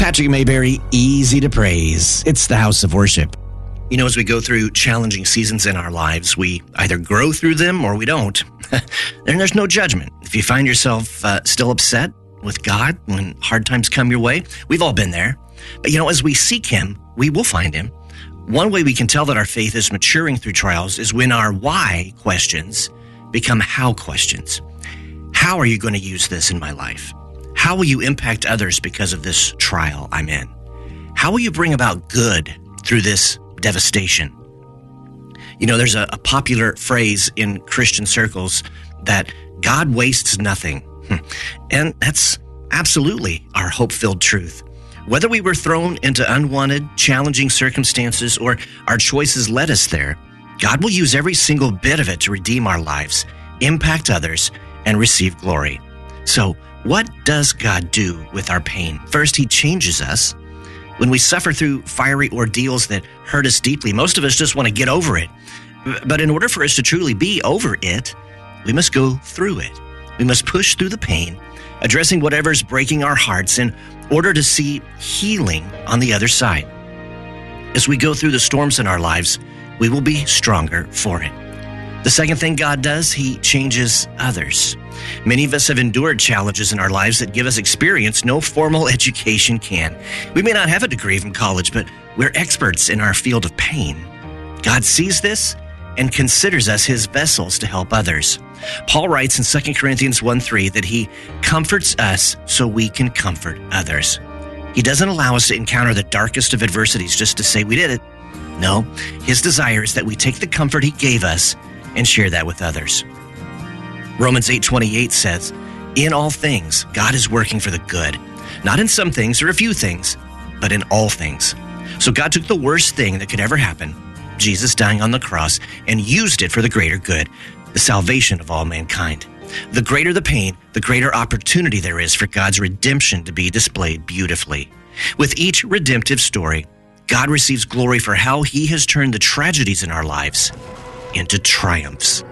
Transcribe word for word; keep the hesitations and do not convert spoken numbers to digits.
Patrick Mayberry, easy to praise. It's the house of worship. You know, as we go through challenging seasons in our lives, we either grow through them or we don't. And there's no judgment. If you find yourself uh, still upset with God when hard times come your way, we've all been there. But, you know, as we seek Him, we will find Him. One way we can tell that our faith is maturing through trials is when our why questions become how questions. How are you going to use this in my life? How will you impact others because of this trial I'm in? How will you bring about good through this devastation? You know, there's a, a popular phrase in Christian circles that God wastes nothing. And that's absolutely our hope-filled truth. Whether we were thrown into unwanted, challenging circumstances or our choices led us there, God will use every single bit of it to redeem our lives, impact others, and receive glory. So, what does God do with our pain? First, He changes us. When we suffer through fiery ordeals that hurt us deeply, most of us just want to get over it. But in order for us to truly be over it, we must go through it. We must push through the pain, addressing whatever's breaking our hearts in order to see healing on the other side. As we go through the storms in our lives, we will be stronger for it. The second thing God does, He changes others. Many of us have endured challenges in our lives that give us experience no formal education can. We may not have a degree from college, but we're experts in our field of pain. God sees this and considers us His vessels to help others. Paul writes in Second Corinthians one three that He comforts us so we can comfort others. He doesn't allow us to encounter the darkest of adversities just to say we did it. No, His desire is that we take the comfort He gave us and share that with others. Romans eight twenty-eight says, "In all things, God is working for the good, not in some things or a few things, but in all things." So God took the worst thing that could ever happen, Jesus dying on the cross, and used it for the greater good, the salvation of all mankind. The greater the pain, the greater opportunity there is for God's redemption to be displayed beautifully. With each redemptive story, God receives glory for how He has turned the tragedies in our lives into triumphs.